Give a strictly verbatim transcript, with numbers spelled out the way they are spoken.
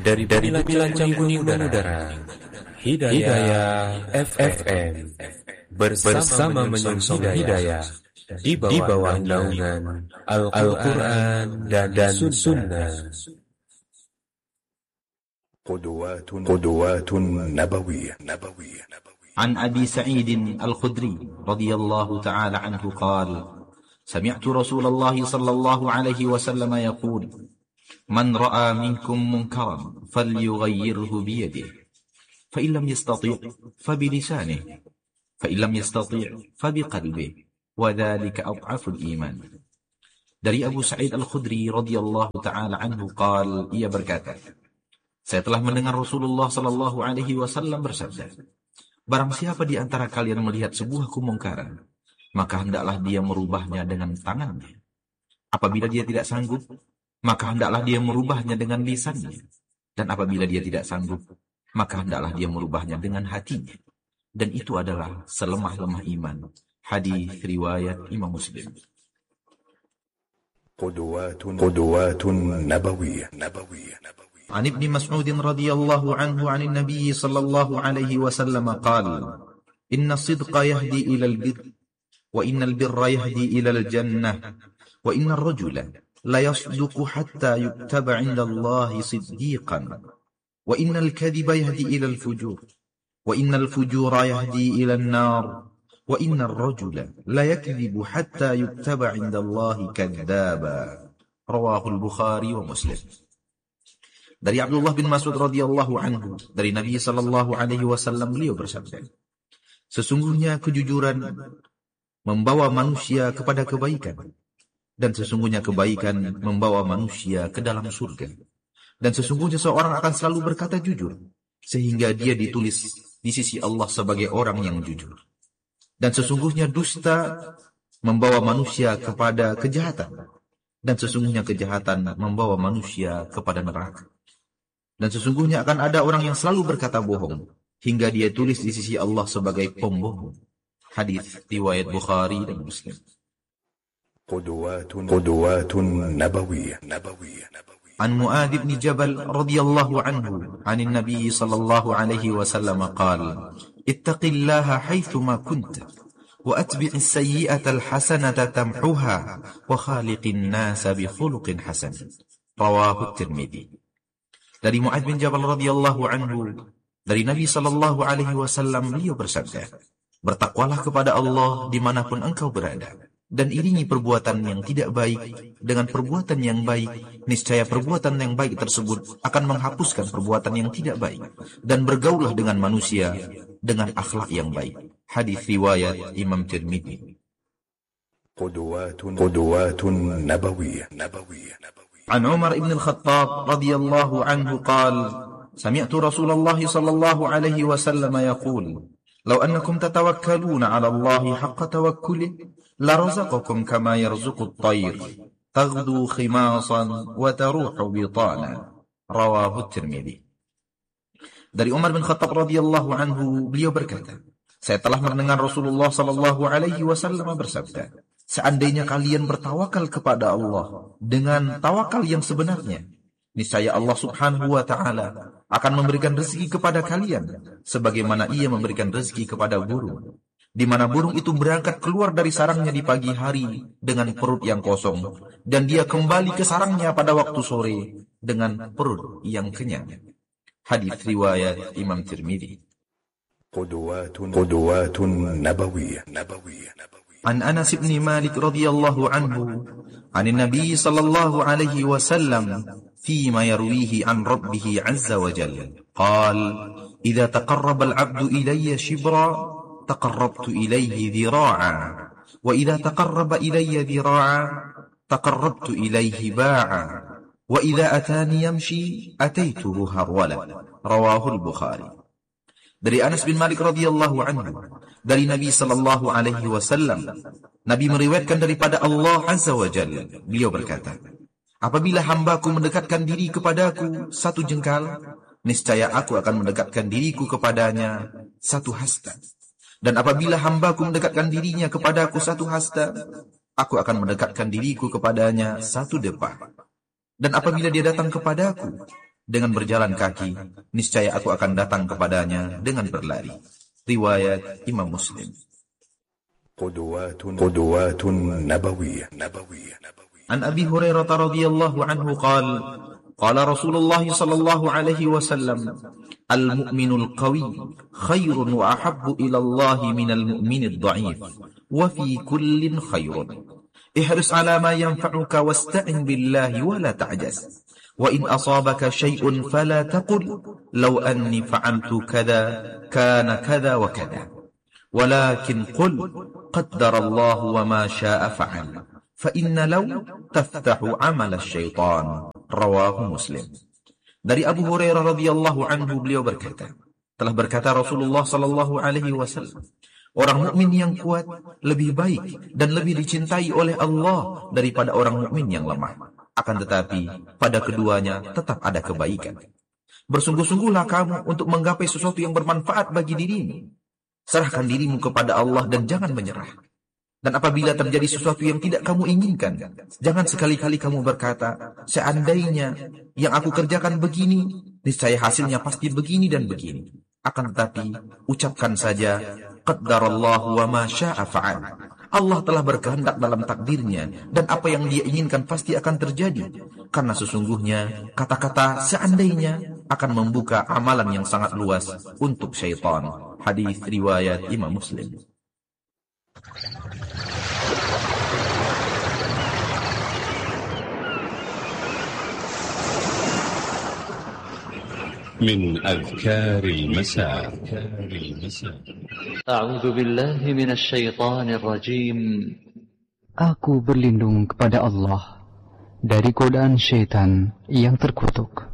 dari dari Bilancang Kuning Udara, Hidayah, Hidayah F M bersama menyongsong hidayah di bawah, di bawah naungan Al-Quran dan, dan Sunnah. قدوات قدوات نبوية نبوية عن أبي سعيد الخدري رضي الله تعالى عنه قال: سمعت رسول الله صلى الله عليه وسلم يقول: من رأى منكم منكرا فليغيره بيده، فإن لم يستطيع فبلسانه، فإن لم يستطيع فبقلبه، وذلك أضعف الإيمان. Dari Abu Sa'id Al-Khudri radhiyallahu ta'ala anhu qal, ia berkata, saya telah mendengar Rasulullah sallallahu alaihi wasallam bersabda, barang siapa di antara kalian melihat sebuah kemungkaran, maka hendaklah dia merubahnya dengan tangannya. Apabila dia tidak sanggup, maka hendaklah dia merubahnya dengan lisannya. Dan apabila dia tidak sanggup, maka hendaklah dia merubahnya dengan hatinya. Dan itu adalah selemah-lemah iman. Hadis riwayat Imam Muslim. قدوات قدوات نبوية نبوية نبوية عن ابن مسعود رضي الله عنه عن النبي صلى الله عليه وسلم قال: إن الصدق يهدي إلى البر، وإن البر يهدي إلى الجنة، وإن الرجل لا يصدق حتى يكتب عند الله صديقا، وإن الكذب يهدي إلى الفجور، وإن الفجور يهدي إلى النار، وإن الرجل لا يكذب حتى يكتب عند الله كذابا. رواه البخاري ومسلم. Dari Abdullah bin Mas'ud radhiyallahu anhu, dari Nabi sallallahu alaihi wasallam, beliau bersabda, sesungguhnya kejujuran membawa manusia kepada kebaikan, dan sesungguhnya kebaikan membawa manusia ke dalam surga, dan sesungguhnya seorang akan selalu berkata jujur sehingga dia ditulis di sisi Allah sebagai orang yang jujur, dan sesungguhnya dusta membawa manusia kepada kejahatan, dan sesungguhnya kejahatan membawa manusia kepada neraka. Dan sesungguhnya akan ada orang yang selalu berkata bohong hingga dia tulis di sisi Allah sebagai pembohong. Hadis riwayat Bukhari dan Muslim. قدوات قدوات نبوية نبوية نبوية عن معاذ بن جبل رضي الله عنه عن النبي صلى الله عليه وسلم قال: اتق الله حيثما كنت، وأتبع السيئة الحسنة تمحها، وخالق الناس بخلق حسن. رواه الترمذي. Dari Mu'adz bin Jabal radhiyallahu anhu, dari Nabi sallallahu alaihi wasallam, beliau bersabda, bertakwalah kepada Allah dimanapun engkau berada, dan iringi perbuatan yang tidak baik dengan perbuatan yang baik, niscaya perbuatan yang baik tersebut akan menghapuskan perbuatan yang tidak baik, dan bergaulah dengan manusia dengan akhlak yang baik. Hadis riwayat Imam Tirmidzi. قدوات قدوات نبوية نبوية نبوية عن عمر بن الخطاب رضي الله عنه قال: سمعت رسول الله صلى الله عليه وسلم يقول: لو أنكم تتوكلون على الله حق توكله لرزقكم كما يرزق الطير تغدو خماصا وتروح بطانا. رواه الترمذي. Dari Umar bin Khattab radhiyallahu anhu, beliau berkata, saya telah mendengar Rasulullah sallallahu alaihi wasallam bersabda, seandainya kalian bertawakal kepada Allah dengan tawakal yang sebenarnya, niscaya Allah subhanahu wa ta'ala akan memberikan rezeki kepada kalian sebagaimana ia memberikan rezeki kepada burung, di mana burung itu berangkat keluar dari sarangnya di pagi hari dengan perut yang kosong, dan dia kembali ke sarangnya pada waktu sore dengan perut yang kenyang. Hadis riwayat Imam Tirmidzi. قدوات قدوات نبوية نبوية نبوية عن أنس بن مالك رضي الله عنه عن النبي صلى الله عليه وسلم فيما يرويه عن ربه عز وجل قال: إذا تقرب العبد إلي شبرا تقربت إليه ذراعا، وإذا تقرب إلي ذراعا تقربت إليه باعا، وإذا أتاني يمشي أتيته هرولا. رواه البخاري. Dari Anas bin Malik radhiyallahu anhu, dari Nabi sallallahu alaihi wasallam, Nabi meriwayatkan daripada Allah azza wa jalla, beliau berkata, apabila hambaku mendekatkan diri kepadaku satu jengkal, niscaya aku akan mendekatkan diriku kepadanya satu hasta. Dan apabila hambaku mendekatkan dirinya kepadaku satu hasta, aku akan mendekatkan diriku kepadanya satu depa. Dan apabila dia datang kepadaku, dengan berjalan kaki, niscaya aku akan datang kepadanya dengan berlari. Riwayat Imam Muslim. Qudwatun Qudwatun Nabawiyah Nabawiyah An Abi Hurairah radhiyallahu anhu qala qala Rasulullah sallallahu alaihi wasallam al-mu'minul qawi khairun wa ahabbu ila Allah minal mu'minid dha'if wa fi kullin khairun ihris ala ma yanfa'uka wasta'in billahi wa la ta'jaz wa in asabaka shay'un fala taqul law anni fa'altu kadha kana kadha wa kadha walakin qul qaddara Allah wa ma sha'a fa'al fa inna law taftahu 'amal asy-syaitan. Rawahu Muslim. Dari Abu Hurairah radhiyallahu anhu, beliau berkata, telah berkata Rasulullah sallallahu alaihi wasallam, orang mukmin yang kuat lebih baik dan lebih dicintai oleh Allah daripada orang mukmin yang lemah. Akan tetapi pada keduanya tetap ada kebaikan. Bersungguh-sungguhlah kamu untuk menggapai sesuatu yang bermanfaat bagi dirimu. Serahkan dirimu kepada Allah dan jangan menyerah. Dan apabila terjadi sesuatu yang tidak kamu inginkan, jangan sekali-kali kamu berkata, seandainya yang aku kerjakan begini, niscaya hasilnya pasti begini dan begini. Akan tetapi, ucapkan saja, qaddarallahu wa ma syaa fa'al. Allah telah berkehendak dalam takdirnya, dan apa yang dia inginkan pasti akan terjadi. Karena sesungguhnya, kata-kata seandainya akan membuka amalan yang sangat luas untuk syaitan. Hadis riwayat Imam Muslim. من أذكار المساء أعوذ بالله من الشيطان الرجيم. Aku berlindung kepada Allah dari godaan syaitan yang terkutuk.